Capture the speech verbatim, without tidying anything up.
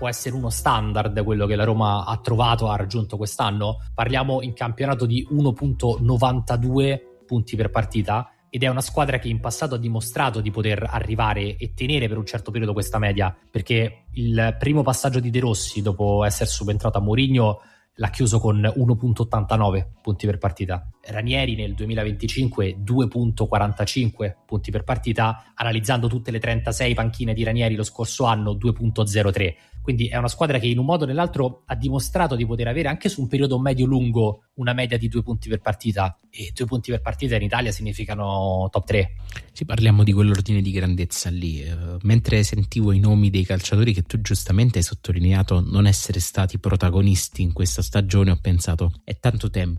può essere uno standard quello che la Roma ha trovato, ha raggiunto quest'anno. Parliamo in campionato di uno virgola novantadue punti per partita, ed è una squadra che in passato ha dimostrato di poter arrivare e tenere per un certo periodo questa media, perché il primo passaggio di De Rossi dopo essere subentrato a Mourinho l'ha chiuso con uno virgola ottantanove punti per partita. Ranieri nel duemilaventicinque due virgola quarantacinque punti per partita, analizzando tutte le trentasei panchine di Ranieri lo scorso anno due virgola zero tre. Quindi è una squadra che in un modo o nell'altro ha dimostrato di poter avere anche su un periodo medio-lungo una media di due punti per partita, e due punti per partita in Italia significano top tre. Sì, parliamo di quell'ordine di grandezza lì. Uh, mentre sentivo i nomi dei calciatori che tu giustamente hai sottolineato non essere stati protagonisti in questa stagione, ho pensato è tanto tempo